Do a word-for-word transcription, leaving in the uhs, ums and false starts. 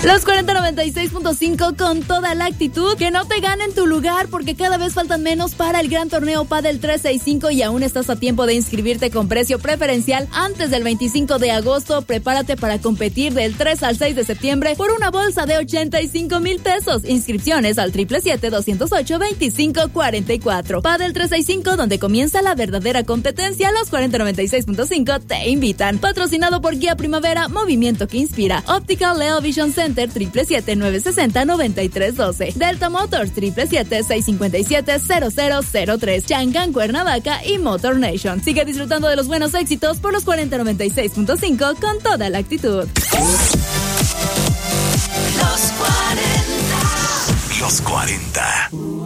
Los cuarenta noventa y seis punto cinco con toda la actitud. Que no te ganen tu lugar porque cada vez faltan menos para el gran torneo Padel trescientos sesenta y cinco y aún estás a tiempo de inscribirte con precio preferencial antes del veinticinco de agosto. Prepárate para competir del tres al seis de septiembre por una bolsa de ochenta y cinco mil pesos. Inscripciones al siete siete siete, dos cero ocho, dos cinco cuatro cuatro. Padel trescientos sesenta y cinco, donde comienza la verdadera competencia. Los cuarenta noventa y seis punto cinco te invitan. Patrocinado por Guía Primavera, movimiento que inspira. Optical Leo Vision Center, siete siete siete, nueve seis cero, nueve tres uno dos. Delta Motors, siete siete siete, seis cinco siete, cero cero cero tres. Chang'an Cuernavaca y Motor Nation. Sigue disfrutando de los buenos éxitos por los cuarenta noventa y seis punto cinco con toda la actitud. Los cuarenta. Los cuarenta.